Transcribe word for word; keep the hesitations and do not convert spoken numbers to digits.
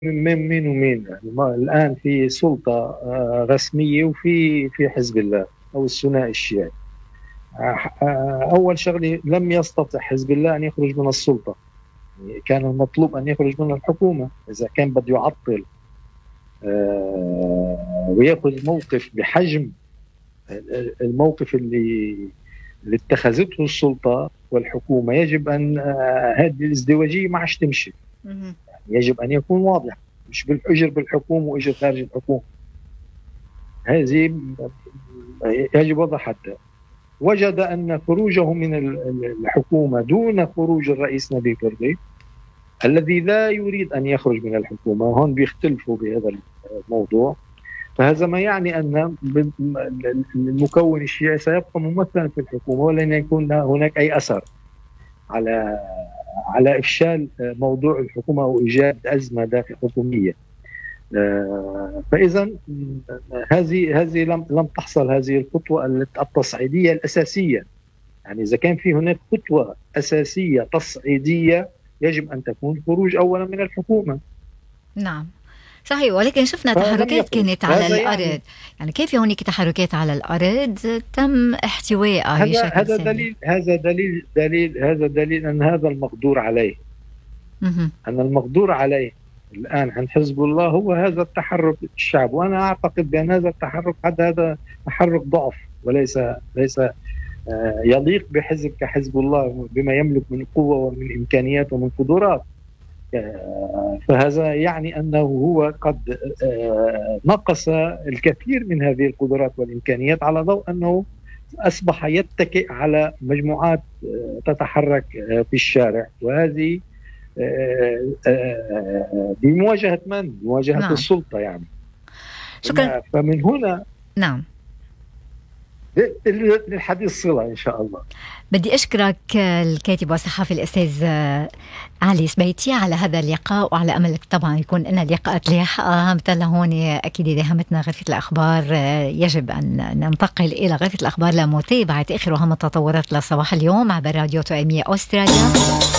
من مين ومين يعني. ما الآن في سلطة آه، رسمية وفي في حزب الله أو الثنائي الشيعي. آه، آه، أول شغلة لم يستطع حزب الله أن يخرج من السلطة. يعني كان المطلوب أن يخرج من الحكومة إذا كان بده يعطل آه، ويأخذ موقف بحجم الموقف اللي اللي اتخذته السلطة والحكومة. يجب أن آه، هذه الازدواجية ما عادش تمشي. مهم. يجب أن يكون واضح، مش بالحجر بالحكومة وإجر خارج الحكومة. هذه يجب وضع حتى. وجد أن خروجه من الحكومة دون خروج الرئيس نبي بردي الذي لا يريد أن يخرج من الحكومة، هون بيختلفوا بهذا الموضوع. فهذا ما يعني أن المكون الشيعي سيبقى ممثلا في الحكومة ولن يكون هناك أي أثر على على إفشال موضوع الحكومة أو إيجاد أزمة داخل حكومية. فإذا هذه هذه لم لم تحصل هذه الخطوة التصعيدية الأساسية. يعني إذا كان في هناك خطوة أساسية تصعيدية يجب أن تكون خروج أولا من الحكومة. نعم صحيح، ولكن شفنا فلم تحركات يخرج. كانت على هذا الأرض. يعني يعني كيف هونيك تحركات على الأرض تم احتوائها هذا بشكل هذا سلبي. دليل هذا دليل دليل هذا دليل أن هذا المقدور عليه. مهم. أن المقدور عليه الآن عند حزب الله هو هذا التحرك الشعب. وأنا أعتقد بأن هذا التحرك حتى هذا تحرك ضعف وليس ليس آه، يليق بحزب كحزب الله بما يملك من قوة ومن إمكانيات ومن قدرات. آه، فهذا يعني أنه هو قد آه، نقص الكثير من هذه القدرات والإمكانيات على ضوء أنه أصبح يتكئ على مجموعات آه، تتحرك آه، في الشارع. وهذه آه، آه، بمواجهة من؟ بمواجهة نعم السلطة يعني. شكرا. فمن هنا نعم للحديث صلة إن شاء الله. بدي أشكرك الكاتب والصحفي الأستاذ علي سبيتي على هذا اللقاء، وعلى أمل طبعا يكون لنا لقاءات لاحقة. مثل هون أكيد دهمتنا غرفة الأخبار يجب أن ننتقل إلى غرفة الأخبار لمتابعة آخر وأهم التطورات لصباح اليوم عبر راديو توأمية أستراليا.